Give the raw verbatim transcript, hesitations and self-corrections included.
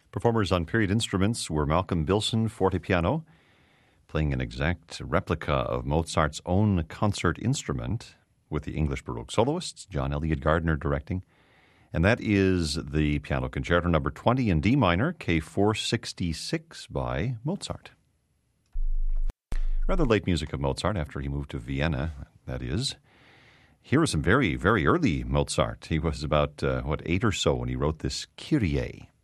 Performers on period instruments were Malcolm Bilson, fortepiano, playing an exact replica of Mozart's own concert instrument, with the English Baroque soloists, John Eliot Gardiner directing. And that is the Piano Concerto number twenty in D minor, K four sixty-six by Mozart. Rather late music of Mozart after he moved to Vienna, that is. Here is some very, very early Mozart. He was about, uh, what, eight or so when he wrote this Kyrie.